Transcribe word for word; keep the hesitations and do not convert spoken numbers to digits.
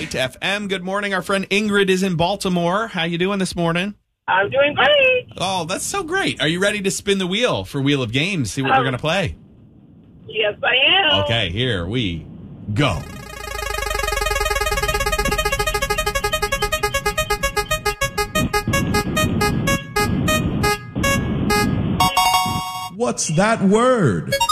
Beat F M. Good morning. Our friend Ingrid is in Baltimore. How you doing this morning? I'm doing great. Oh, that's so great. Are you ready to spin the wheel for Wheel of Games? See what um, we're going to play? Yes, I am. Okay, here we go. What's that word?